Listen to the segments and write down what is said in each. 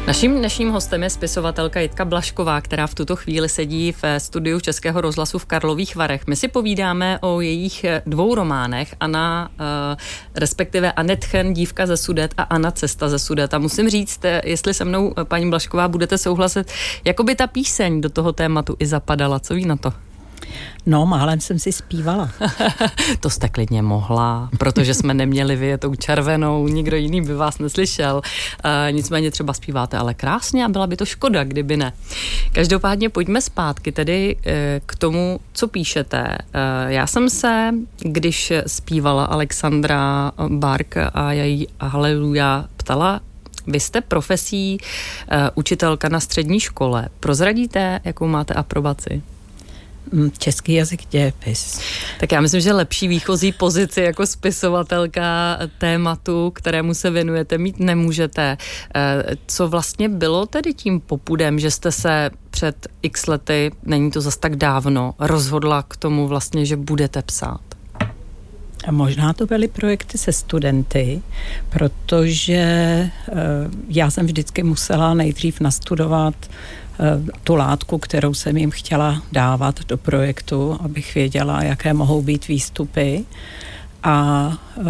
Naším dnešním hostem je spisovatelka Jitka Blažková, která v tuto chvíli sedí v studiu Českého rozhlasu v Karlových Varech. My si povídáme o jejich 2 románech, Anna, respektive Anetchen, Dívka ze Sudet a Anna, Cesta ze Sudet. A musím říct, jestli se mnou, paní Blažková, budete souhlasit, jako by ta píseň do toho tématu i zapadala. Co ví na to? No, málem jsem si zpívala. To jste klidně mohla, protože jsme neměli Vyjetou červenou, nikdo jiný by vás neslyšel. Nicméně třeba zpíváte ale krásně a byla by to škoda, kdyby ne. Každopádně pojďme zpátky tedy k tomu, co píšete. Já jsem se, když zpívala Alexandra Bark a její Haleluja, ptala, vy jste profesí učitelka na střední škole. Prozradíte, jakou máte aprobaci? Český jazyk, dějepis. Tak já myslím, že lepší výchozí pozici jako spisovatelka tématu, kterému se věnujete, mít nemůžete. Co vlastně bylo tedy tím popudem, že jste se před x lety, není to zas tak dávno, rozhodla k tomu vlastně, že budete psát? A možná to byly projekty se studenty, protože já jsem vždycky musela nejdřív nastudovat tu látku, kterou jsem jim chtěla dávat do projektu, abych věděla, jaké mohou být výstupy. A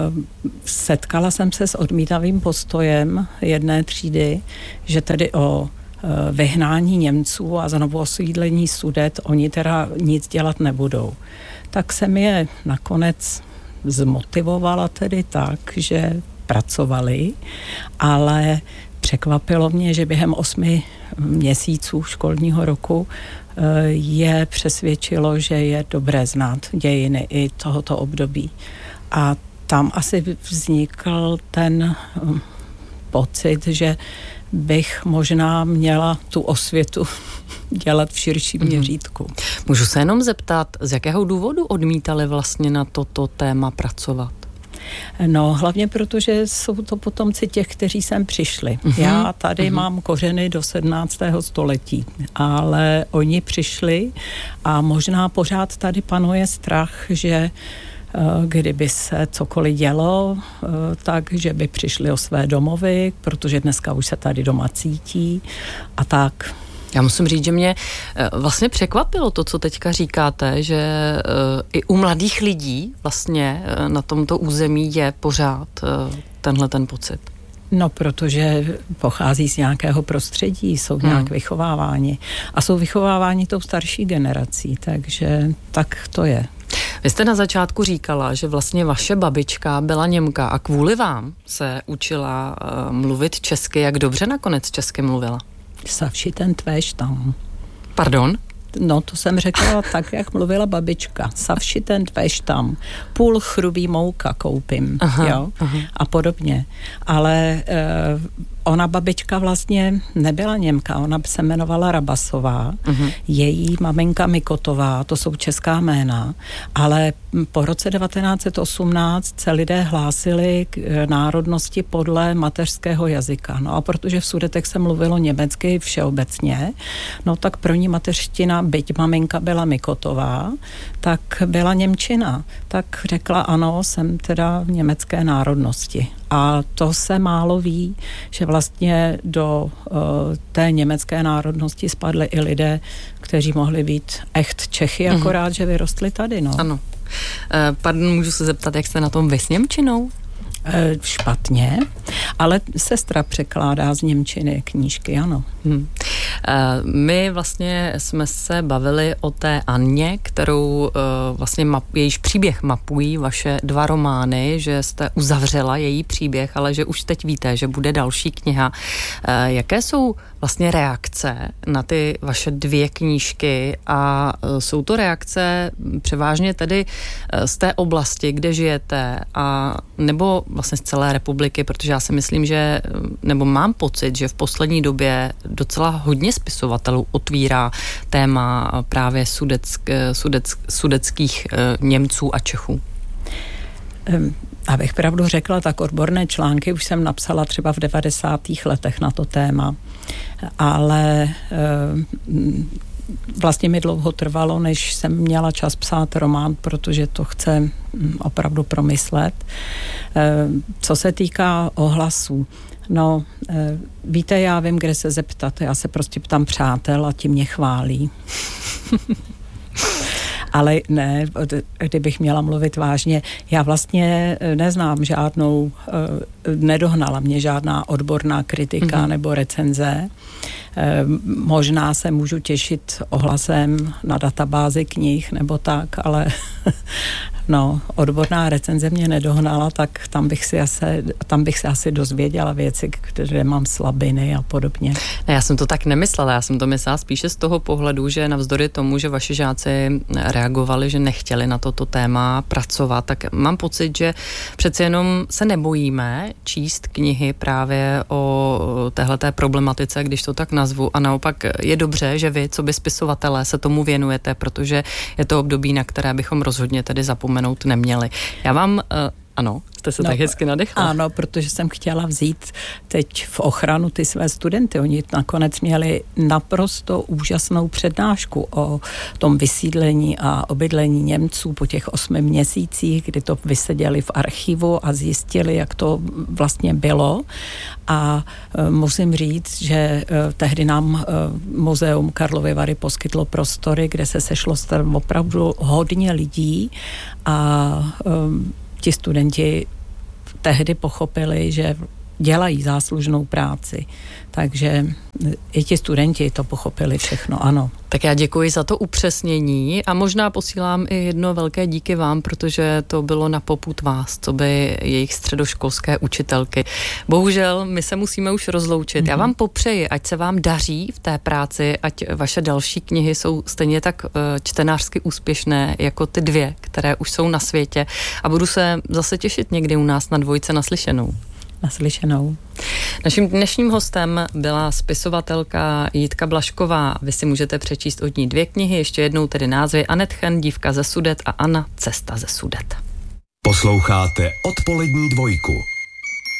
setkala jsem se s odmítavým postojem jedné třídy, že tedy o vyhnání Němců a znovu osídlení Sudet oni teda nic dělat nebudou. Tak jsem je nakonec zmotivovala tedy tak, že pracovali, ale překvapilo mě, že během 8 měsíců školního roku je přesvědčilo, že je dobré znát dějiny i tohoto období. A tam asi vznikl ten pocit, že bych možná měla tu osvětu dělat v širším měřítku. Můžu se jenom zeptat, z jakého důvodu odmítali vlastně na toto téma pracovat? No, hlavně protože jsou to potomci těch, kteří sem přišli. Já tady mám kořeny do 17. století, ale oni přišli a možná pořád tady panuje strach, že kdyby se cokoliv dělo, tak, že by přišli o své domovy, protože dneska už se tady doma cítí a tak. Já musím říct, že mě vlastně překvapilo to, co teďka říkáte, že i u mladých lidí vlastně na tomto území je pořád tenhle ten pocit. No, protože pochází z nějakého prostředí, jsou nějak vychováváni a jsou vychováváni tou starší generací, takže tak to je. Vy jste na začátku říkala, že vlastně vaše babička byla Němka a kvůli vám se učila mluvit česky. Jak dobře nakonec česky mluvila? Savši ten tvéž tam. Pardon? No, to jsem řekla tak, jak mluvila babička. Savši ten tvéž tam. Půl chrubí mouka koupím, jo? A podobně. Ale ona babička vlastně nebyla Němka, ona se jmenovala Rabasová, její maminka Mikotová, to jsou česká jména, ale po roce 1918 se lidé hlásili k národnosti podle mateřského jazyka. No a protože v Sudetech se mluvilo německy všeobecně, no tak pro ní mateřština, byť maminka byla Mikotová, tak byla němčina. Tak řekla ano, jsem teda německé národnosti. A to se málo ví, že vlastně do té německé národnosti spadly i lidé, kteří mohli být echt Čechy, akorát, že vyrostli tady, no. Ano. Pardon, můžu se zeptat, jak jste na tom vy s němčinou? Špatně, ale sestra překládá z němčiny knížky, ano. My vlastně jsme se bavili o té Anně, kterou vlastně jejíž příběh mapují vaše 2 romány, že jste uzavřela její příběh, ale že už teď víte, že bude další kniha. Jaké jsou vlastně reakce na ty vaše 2 knížky a jsou to reakce převážně tedy z té oblasti, kde žijete a nebo vlastně z celé republiky, protože já si myslím, že nebo mám pocit, že v poslední době docela hodně spisovatelů otvírá téma právě sudeckých Němců a Čechů. Abych pravdu řekla, tak odborné články už jsem napsala třeba v 90. letech na to téma, ale vlastně mi dlouho trvalo, než jsem měla čas psát román, protože to chce opravdu promyslet. Co se týká ohlasů, No, víte, já vím, kde se zeptat. Já se prostě ptám přátel a ti mě chválí. Ale ne, kdybych měla mluvit vážně, já vlastně neznám žádnou, nedohnala mě žádná odborná kritika nebo recenze. Možná se můžu těšit ohlasem na databázi knih nebo tak, ale no, odborná recenze mě nedohnala, tak tam bych se asi dozvěděla věci, které mám slabiny a podobně. Ne, já jsem to tak nemyslela, já jsem to myslela spíše z toho pohledu, že navzdory tomu, že vaši žáci reagovali, že nechtěli na toto téma pracovat, tak mám pocit, že přece jenom se nebojíme číst knihy právě o téhleté problematice, když to tak nazvu, a naopak je dobře, že vy, co by spisovatelé, se tomu věnujete, protože je to období, na které bychom rozhodně tedy zapomenout neměli. Já vám, ano, jste se tak hezky nadechla. Ano, protože jsem chtěla vzít teď v ochranu ty své studenty. Oni nakonec měli naprosto úžasnou přednášku o tom vysídlení a obydlení Němců po těch 8 měsících, kdy to vyseděli v archivu a zjistili, jak to vlastně bylo. A musím říct, že tehdy nám Muzeum Karlovy Vary poskytlo prostory, kde se sešlo opravdu hodně lidí a ti studenti tehdy pochopili, že dělají záslužnou práci. Takže i ti studenti to pochopili všechno, ano. Tak já děkuji za to upřesnění a možná posílám i jedno velké díky vám, protože to bylo na popud vás, co by jejich středoškolské učitelky. Bohužel my se musíme už rozloučit. Já vám popřeji, ať se vám daří v té práci, ať vaše další knihy jsou stejně tak čtenářsky úspěšné jako ty 2, které už jsou na světě, a budu se zase těšit někdy u nás na Dvojce naslyšenou. Naslyšenou. Naším dnešním hostem byla spisovatelka Jitka Blažková. Vy si můžete přečíst od ní 2 knihy, ještě jednou tedy názvy: Anetchen, Dívka ze Sudet a Anna, Cesta ze Sudet. Posloucháte Odpolední dvojku.